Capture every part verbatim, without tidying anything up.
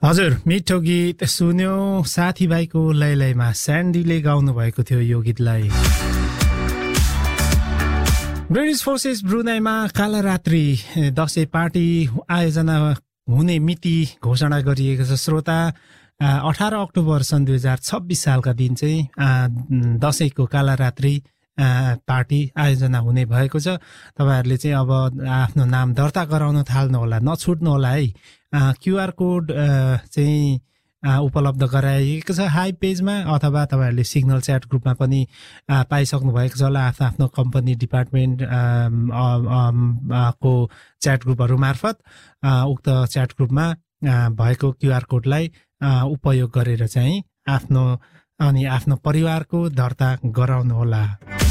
हजुर मिठो गीत सुन्यो साथीभाइको लैलैमा स्यान्डीले गाउनु भएको थियो यो गीतलाई। British forces ब्रुनाईमा Kalratri Dashain party आयोजना हुने मिति घोषणा गरिएको छ। श्रोता अठार अक्टोबर सन् दुई हजार छब्बिस सालका दिन चाहिँ दशैंको कालरात्रि पार्टी आयोजना हुने भएको छ। तपाईहरुले चाहिँ अब आफ्नो नाम दर्ता गराउन थाल्नु होला, नछुट्नु होला है। क्यूआर कोड चाहिँ उपलब्ध गराइएको छ हाई पेजमा, अथवा तपाईहरुले सिग्नल च्याट ग्रुपमा पनि पाइसक्नु भएको छ होला। आफ्नो आफ्नो कम्पनी डिपार्टमेन्ट को च्याट ग्रुपहरु मार्फत उक्त च्याट ग्रुपमा भएको क्यूआर कोडलाई उपयोग गरेर चाहिँ आफ्नो अनि आफ्नो परिवारको दर्ता गराउनु होला।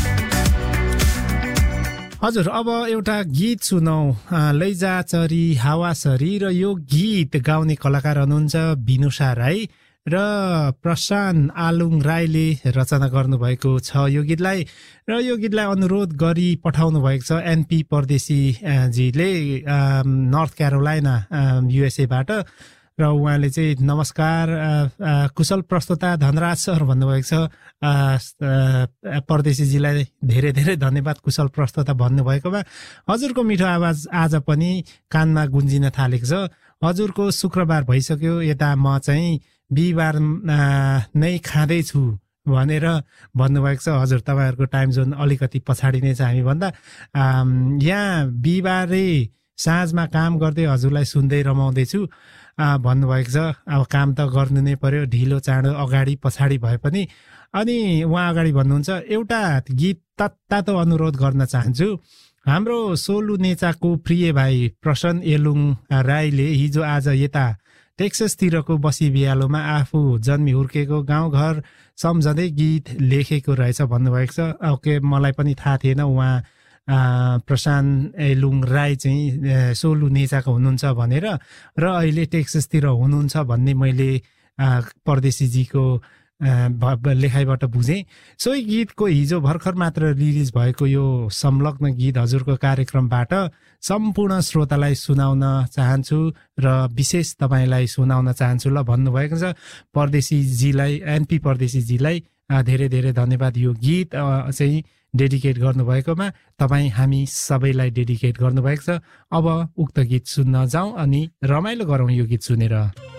हजुर अब एउटा गीत सुनौ, लैजा चरी हावासरी, र यो गीत गाउने कलाकार हुनुहुन्छ विनुषा राई र प्रशान्त आलुङ राईले रचना गर्नुभएको छ यो गीतलाई। र यो गीतलाई अनुरोध गरी पठाउनु भएको छ एनपी परदेशी जीले नर्थ क्यारोलाइना युएसए बाट। र उहाँले चाहिँ नमस्कार कुशल प्रस्तोता धनराज सर भन्नुभएको छ। परदेशीजीलाई धेरै धेरै धन्यवाद कुशल प्रस्तोता भन्नुभएकोमा। हजुरको मिठो आवाज आज पनि कानमा गुन्जिन थालेको छ। हजुरको शुक्रबार भइसक्यो, यता म चाहिँ बिहिबार नै खाँदैछु भनेर भन्नुभएको छ। हजुर तपाईहरुको टाइम जोन अलिकति पछाडि नै छ हामी भन्दा। यहाँ बिहिबारे साँझमा काम गर्दै हजुरलाई सुन्दै रमाउँदैछु भन्नुभएको छ। अब काम त गर्नु नै पर्यो, ढिलो चाँडो अगाडि पछाडि भए पनि। अनि उहाँ अगाडि भन्नुहुन्छ एउटा गीत तत्तातो अनुरोध गर्न चाहन्छु। हाम्रो सोलु नेचाको प्रिय भाइ प्रशान्त एलुङ राईले हिजो आज यता टेक्ससतिरको बसी बिहालोमा आफू जन्मी हुर्केको गाउँघर सम्झँदै गीत लेखेको रहेछ भन्नुभएको छ। ओके, मलाई पनि थाहा थिएन उहाँ प्रशान्त एलुङ राई चाहिँ सोलु नेचाको हुनुहुन्छ भनेर, र अहिले टेक्ससतिर हुनुहुन्छ भन्ने मैले परदेशीजीको लेखाइबाट बुझेँ। सोही गीतको हिजो भर्खर मात्र रिलिज भएको यो संलग्न गीत हजुरको कार्यक्रमबाट सम्पूर्ण श्रोतालाई सुनाउन चाहन्छु र विशेष तपाईलाई सुनाउन चाहन्छु ल भन्नुभएको छ। परदेशीजीलाई एनपी परदेशीजीलाई धेरै धेरै धन्यवाद यो गीत चाहिँ डेडिकेट गर्नुभएकोमा। तपाईँ हामी सबैलाई डेडिकेट गर्नुभएको छ। अब उक्त गीत सुन्न जाउँ अनि रमाइलो गरौँ यो गीत सुनेर।